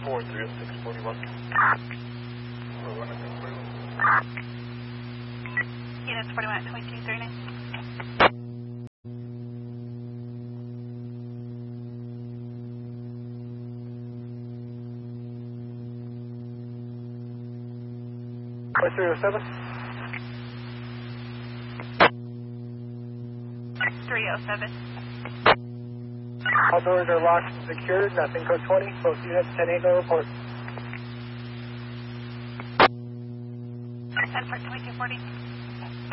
4, 30641. Units 41 at 2239. What 307? 307. All doors are locked and secured. Nothing code 20. Both units 10-8, no report. 10 for 2240.